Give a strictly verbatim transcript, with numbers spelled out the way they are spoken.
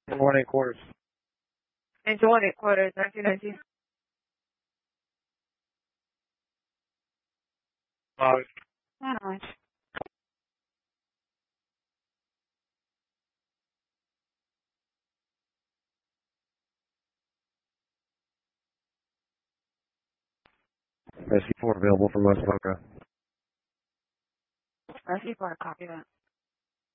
One eight quarters. Angel one eight quarters, nineteen nineteen. Five. Alright. S C four available from West Boca. S C four, copy that.